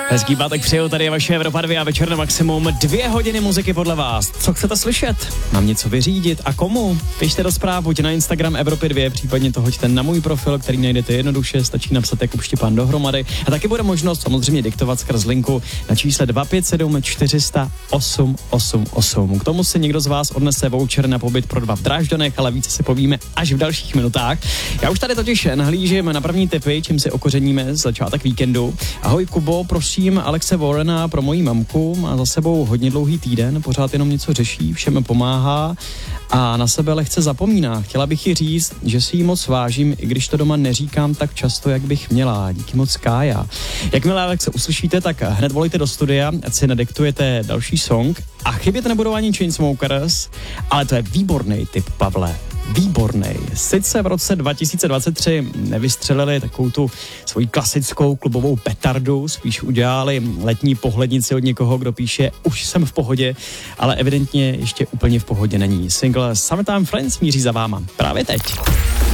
Hezký pátek přeju, tady je vaše Evropa 2 a Večer na maximum. 2 hodiny muziky podle vás. Co chcete slyšet? Mám něco vyřídit a komu? Pište do zpráv, buď na Instagram Evropy 2, případně to hoďte na můj profil, který najdete jednoduše, stačí napsat Jakub Štěpán dohromady. A taky bude možnost samozřejmě diktovat skrz linku na čísle 257 400 888. K tomu si někdo z vás odnese voucher na pobyt pro 2 v Drážďanech, ale více si povíme až v dalších minutách. Já už tady totiž nahlížím na první tipy, čím si okořeníme začátek víkendu. Ahoj Kubo, prosím Alexe Warrena pro moji mamku, má za sebou hodně dlouhý týden, pořád jenom něco řeší, všem pomáhá a na sebe lehce zapomíná. Chtěla bych jí říct, že si jí moc vážím, i když to doma neříkám tak často, jak bych měla. Díky moc, Kája. Jakmile Alexe uslyšíte, tak hned volejte do studia, ať si nadiktujete další song a chybět nebudou ani Chainsmokers, ale to je výborný tip, Pavle. Výborný. Sice v roce 2023 nevystřelili takovou tu svoji klasickou klubovou petardu, spíš udělali letní pohlednici od někoho, kdo píše už jsem v pohodě, ale evidentně ještě úplně v pohodě není. Single Summertime Friends míří za váma právě teď.